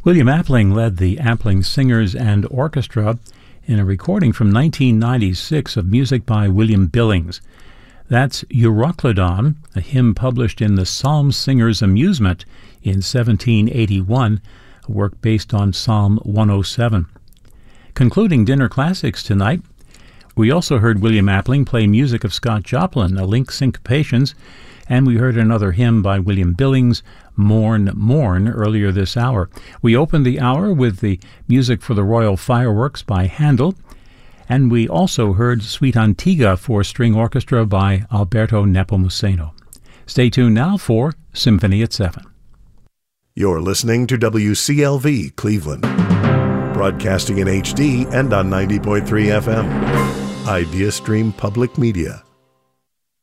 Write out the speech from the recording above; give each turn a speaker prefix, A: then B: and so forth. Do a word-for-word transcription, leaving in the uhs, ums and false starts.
A: William Appling led the Appling Singers and Orchestra in a recording from nineteen ninety-six of music by William Billings. That's Euroclydon, a hymn published in the Psalm Singer's Amusement in seventeen eighty-one, a work based on Psalm one oh seven. Concluding Dinner Classics tonight, we also heard William Appling play music of Scott Joplin, A Link Syncopations, and we heard another hymn by William Billings, Mourn, Mourn, earlier this hour. We opened the hour with the music for the Royal Fireworks by Handel, and we also heard Suite Antigua for String Orchestra by Alberto Nepomuceno. Stay tuned now for Symphony at seven.
B: You're listening to W C L V Cleveland, broadcasting in H D and on ninety point three F M. IdeaStream Public Media.